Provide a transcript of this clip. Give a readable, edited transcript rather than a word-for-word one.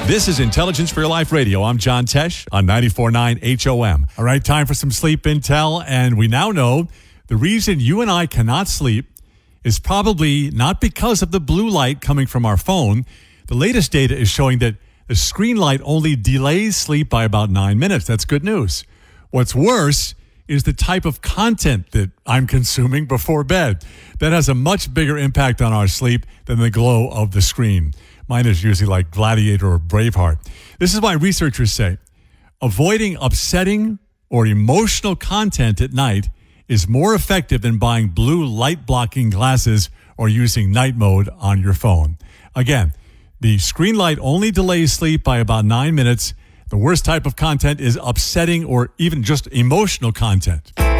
This is Intelligence for Your Life Radio. I'm John Tesh on 94.9 HOM. All right, time for some sleep intel. And we now know the reason you and I cannot sleep is probably not because of the blue light coming from our phone. The latest data is showing that the screen light only delays sleep by about 9 minutes. That's good news. What's worse is the type of content that I'm consuming before bed. That has a much bigger impact on our sleep than the glow of the screen. Mine is usually like Gladiator or Braveheart. This is why researchers say avoiding upsetting or emotional content at night is more effective than buying blue light blocking glasses or using night mode on your phone. Again, the screen light only delays sleep by about 9 minutes. The worst type of content is upsetting or even just emotional content.